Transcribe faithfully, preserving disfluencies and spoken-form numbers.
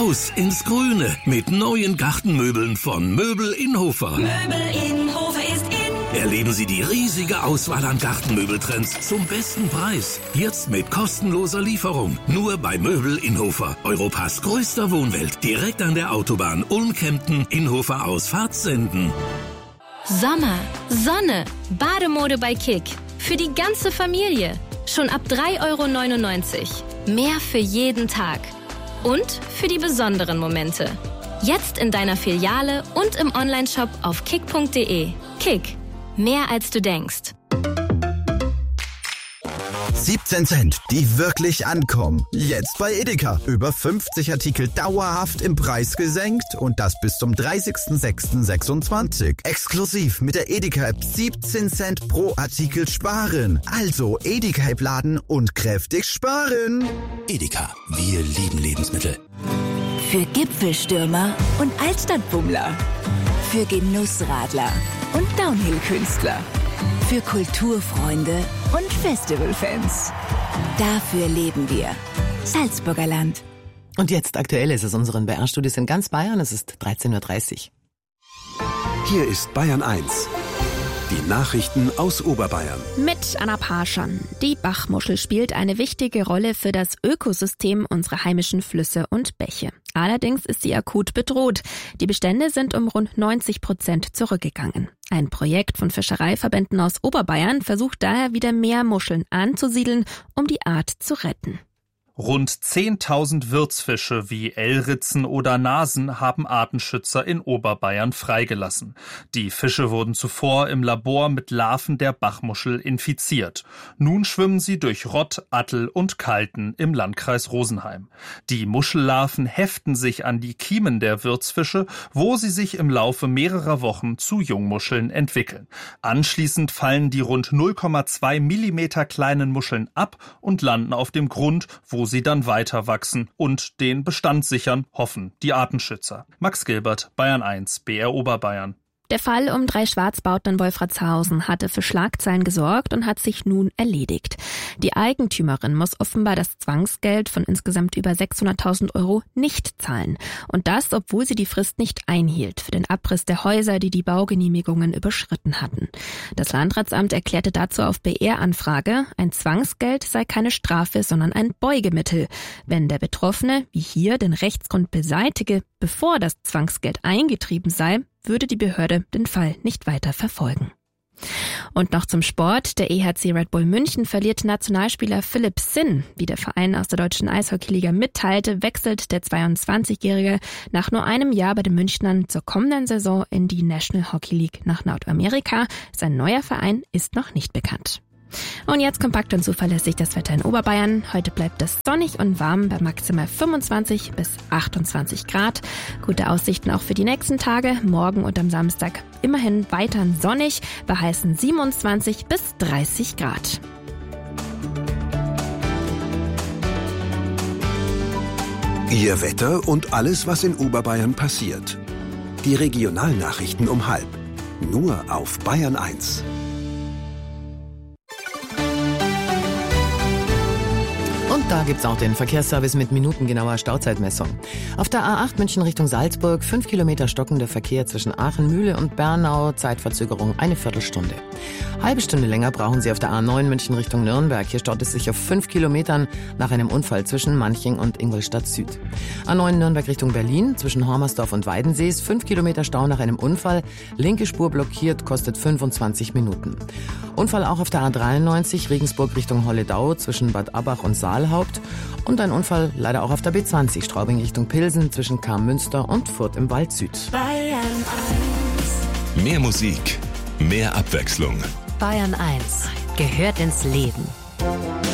Raus ins Grüne mit neuen Gartenmöbeln von Möbel Inhofer. Möbel Inhofer ist in. Erleben Sie die riesige Auswahl an Gartenmöbeltrends zum besten Preis. Jetzt mit kostenloser Lieferung. Nur bei Möbel Inhofer. Europas größter Wohnwelt. Direkt an der Autobahn Ulm-Kempten, Inhofer aus Fahrtsenden. Sommer, Sonne, Bademode bei Kick. Für die ganze Familie. Schon ab drei Euro neunundneunzig. Mehr für jeden Tag. Und für die besonderen Momente. Jetzt in deiner Filiale und im Onlineshop auf kick punkt de. Kick. Mehr als du denkst. siebzehn Cent, die wirklich ankommen. Jetzt bei Edeka. Über fünfzig Artikel dauerhaft im Preis gesenkt und das bis zum dreißigsten sechsten sechsundzwanzig. Exklusiv mit der Edeka-App siebzehn Cent pro Artikel sparen. Also Edeka-App laden und kräftig sparen. Edeka, wir lieben Lebensmittel. Für Gipfelstürmer und Altstadtbummler. Für Genussradler und Downhill-Künstler. Für Kulturfreunde und Festivalfans. Dafür leben wir. Salzburger Land. Und jetzt aktuell ist es unseren B R-Studios in ganz Bayern. Es ist dreizehn Uhr dreißig. Hier ist Bayern eins. Die Nachrichten aus Oberbayern. Mit Anna Parschan. Die Bachmuschel spielt eine wichtige Rolle für das Ökosystem unserer heimischen Flüsse und Bäche. Allerdings ist sie akut bedroht. Die Bestände sind um rund neunzig Prozent zurückgegangen. Ein Projekt von Fischereiverbänden aus Oberbayern versucht daher wieder mehr Muscheln anzusiedeln, um die Art zu retten. Rund zehntausend Wirtsfische wie Elritzen oder Nasen haben Artenschützer in Oberbayern freigelassen. Die Fische wurden zuvor im Labor mit Larven der Bachmuschel infiziert. Nun schwimmen sie durch Rott, Attel und Kalten im Landkreis Rosenheim. Die Muschellarven heften sich an die Kiemen der Wirtsfische, wo sie sich im Laufe mehrerer Wochen zu Jungmuscheln entwickeln. Anschließend fallen die rund null Komma zwei Millimeter kleinen Muscheln ab und landen auf dem Grund, wo sie dann weiter wachsen und den Bestand sichern, hoffen die Artenschützer. Max Gilbert, Bayern eins, B R Oberbayern. Der Fall um drei Schwarzbauten in Wolfratshausen hatte für Schlagzeilen gesorgt und hat sich nun erledigt. Die Eigentümerin muss offenbar das Zwangsgeld von insgesamt über sechshunderttausend Euro nicht zahlen. Und das, obwohl sie die Frist nicht einhielt für den Abriss der Häuser, die die Baugenehmigungen überschritten hatten. Das Landratsamt erklärte dazu auf B R-Anfrage, ein Zwangsgeld sei keine Strafe, sondern ein Beugemittel. Wenn der Betroffene, wie hier, den Rechtsgrund beseitige, bevor das Zwangsgeld eingetrieben sei, würde die Behörde den Fall nicht weiter verfolgen. Und noch zum Sport. Der E H C Red Bull München verliert Nationalspieler Philipp Sinn. Wie der Verein aus der deutschen Eishockeyliga mitteilte, wechselt der zweiundzwanzigjährige nach nur einem Jahr bei den Münchnern zur kommenden Saison in die National Hockey League nach Nordamerika. Sein neuer Verein ist noch nicht bekannt. Und jetzt kompakt und zuverlässig das Wetter in Oberbayern. Heute bleibt es sonnig und warm bei maximal fünfundzwanzig bis achtundzwanzig Grad. Gute Aussichten auch für die nächsten Tage. Morgen und am Samstag immerhin weiter sonnig bei heißen siebenundzwanzig bis dreißig Grad. Ihr Wetter und alles, was in Oberbayern passiert. Die Regionalnachrichten um halb. Nur auf Bayern eins. Und da gibt's auch den Verkehrsservice mit minutengenauer Stauzeitmessung. Auf der A acht München Richtung Salzburg, fünf Kilometer stockender Verkehr zwischen Aachen-Mühle und Bernau, Zeitverzögerung eine Viertelstunde. Halbe Stunde länger brauchen Sie auf der A neun München Richtung Nürnberg. Hier staut es sich auf fünf Kilometern nach einem Unfall zwischen Manching und Ingolstadt Süd. A neun Nürnberg Richtung Berlin, zwischen Hormersdorf und Weidensees, fünf Kilometer Stau nach einem Unfall. Linke Spur blockiert, kostet fünfundzwanzig Minuten. Unfall auch auf der A dreiundneunzig Regensburg Richtung Holledau, zwischen Bad Abbach und Saalhaupt. Und ein Unfall leider auch auf der B zwanzig Straubing Richtung Pilsen, zwischen Karmünster und Furth im Wald Süd. Bayern eins. Mehr Musik, mehr Abwechslung. Bayern eins gehört ins Leben.